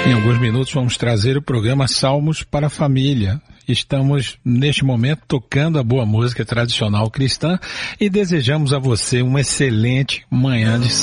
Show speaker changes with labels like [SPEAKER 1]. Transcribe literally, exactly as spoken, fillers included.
[SPEAKER 1] Em alguns minutos vamos trazer o programa Salmos para a Família. Estamos, neste momento, tocando a boa música tradicional cristã e desejamos a você uma excelente manhã de